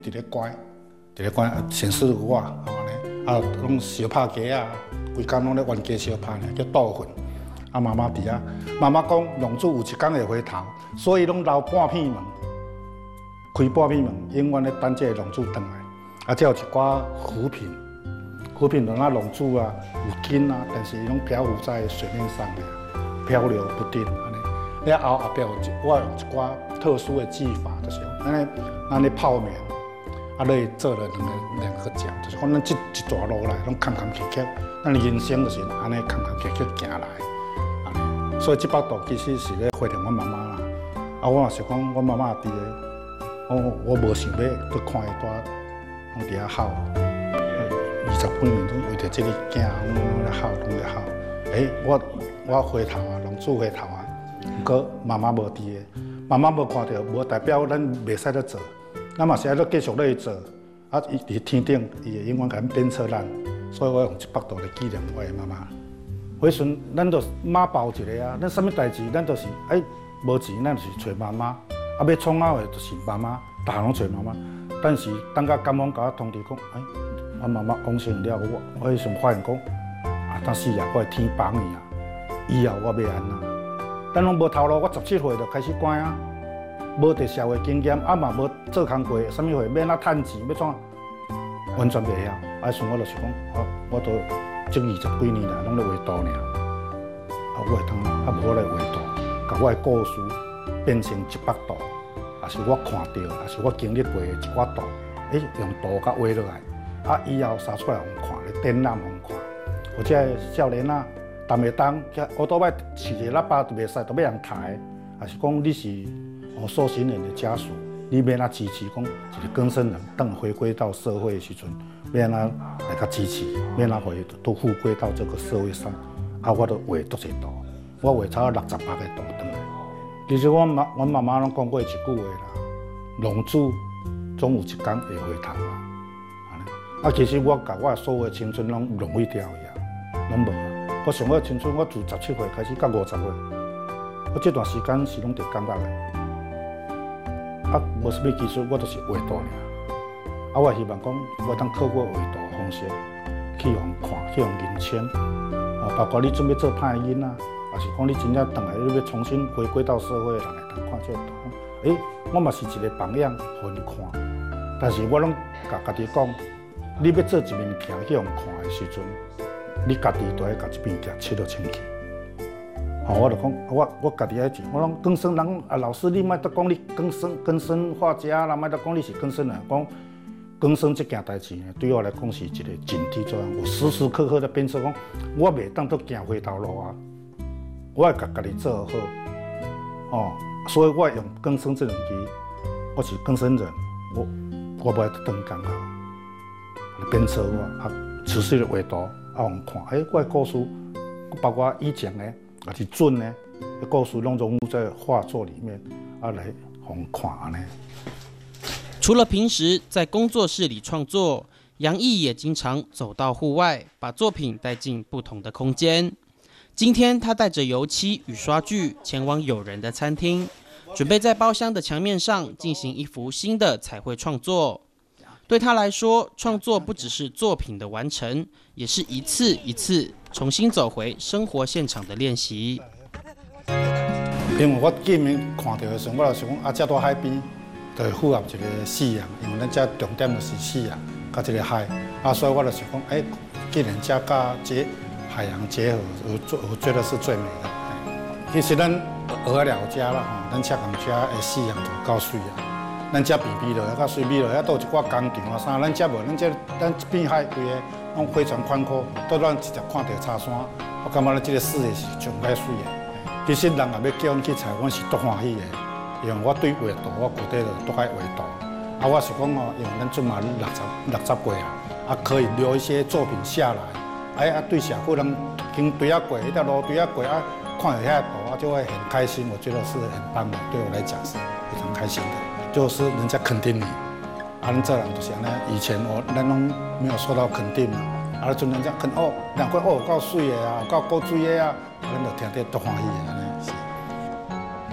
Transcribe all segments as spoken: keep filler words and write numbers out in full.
伫咧乖，伫咧乖，显示我吼呢，啊，拢小拍鸡啊，规工拢咧玩鸡小拍呢，叫倒粉。啊，妈妈伫啊，妈妈讲龙珠有一天会回头，所以拢留半片门，开半片门，永远咧等这个龙珠回来。啊，还有一寡浮萍，浮萍就那龙珠啊，有筋啊，但是伊拢漂浮在水面上的，漂流不定安尼。了后后壁有一，我用一寡特殊的技法，就是咱咧咱咧泡面，啊，落去做了两个两个角，就是讲咱这一段路来，拢坎坎坷坷，咱人生就是安尼坎坎坷坷行来。所以这幅图其实是咧怀念我妈妈啦。啊，我也是讲我妈妈伫咧，我我无想要去看伊带，拢伫遐哭。二十几年拢为着这个囝，拢咧哭，拢咧哭。诶，我我回头啊，龙珠回头啊，不过妈妈无伫个，妈妈无看到，无代表咱袂使咧做，咱嘛是爱咧继续咧做。啊，伊伫天顶，伊会永远甲咱鞭策咱，所以我用这幅图来纪念我的妈妈。迄阵，咱就妈抱一个啊，咱啥物代志，咱就是哎，无钱，咱就是找妈妈。啊，要创啊的，就是妈妈，逐项拢找妈妈。但是等到监方甲我通知讲，哎，我妈妈往生了，我我迄阵发现讲，啊，但是啊，我的天帮伊啊，以后我要安怎？咱拢无头路，我十七岁就开始关啊，无伫社会经验，啊嘛无做工过，啥物货免哪趁钱，要怎？完全袂晓。啊，时我就是讲，我我都。这二十几年来，拢咧画图尔，啊，我会当啊，无我来画图，把我的故事变成一幅图，也是我看到，也是我经历过的一寡图，诶，用图甲画落来，啊，以后杀出来互看，咧展览互看，或者少年啊，逐个当，乌多摆试一个喇叭都袂使，都要人抬，也是讲你是哦受刑人的家属，你免啊支持讲一个更生人，等回归到社会的时阵。免啊来甲支持，免啊互伊都复归到这个社会上。啊，我都画多些图，我画差六十八个图转来。其实我妈、我妈妈拢讲过一句话啦：龙珠总有一天会回头啦。啊，其实我甲我所有的青春拢浪费掉去啊，拢无啊。我上我的青春，我自十七岁开始到五十岁，我这段时间是拢伫感觉的。啊，无啥物技术，我都是画图尔。啊，我希望讲，我当透过画图的方式去互看，去互认清。啊，包括你准备做歹囡仔，也是讲你真正回来，你要重新回归到社会，人会当看这个图。诶，我嘛是一个榜样，互你看。但是我拢甲家己讲，你要做一面镜去互看的时阵，你家己都要甲这面镜切到清气。吼、哦，我就讲，我我家己爱讲，我讲更生人啊，老师你莫得讲你更生更生画家啦，莫得讲你是更生人，讲。更生这件代志呢，对我来讲是一个警惕作用。我时时刻刻在鞭策讲，我袂当都行回头路啊！我要甲家己做好，哦，所以我用更生这两字，我是更生人，我我不爱当讲啊，鞭策我啊，持续的画图啊，互看，哎、欸，我的故事，包括以前呢，也是准呢，故事拢融入在画作里面，啊来互看安尼。 除了平时在工作室里创作，杨毅也经常走到户外，把作品带进不同的空间。今天他带着油漆与刷具前往友人的餐厅，准备在包厢的墙面上进行一幅新的彩绘创作。对他来说，创作不只是作品的完成，也是一次一次重新走回生活现场的练习。 因为我见面看到的时候，我就想讲啊，这大海边。就会符合一个夕阳，因为咱遮重点就是夕阳，甲这个海，啊，所以我就想讲，哎，既然遮甲这海洋结合，我做我觉得是最美的。其实咱蚵仔寮遮啦，吼，咱赤港遮的夕阳就够水啊，咱遮边边落，遐水美落，遐倒一寡工厂啊啥，咱遮无，咱遮咱这片海规个拢非常宽阔，倒咱直接看到茶山，我感觉咱这个视野是上歹水的。其实人也要叫阮去采，阮是足欢喜的。因为我对画图，我固定就都爱画图。啊，我是讲哦，因为咱准嘛六十六十岁啊，啊可以留一些作品下来。哎啊，对社会人经对啊过，一条路对啊过啊，看到遐图啊，就会很开心。我觉得是很棒的，对我来讲是非常开心的，就是人家肯定你。啊，咱这人就是安尼，以前我咱拢没有受到肯定嘛，啊，就人家肯哦，难怪哦，有够水的啊，有够够水的啊，咱就听得多欢喜的安尼。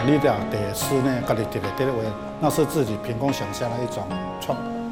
你的第室内家己直直在画，那是自己凭空想象的一种创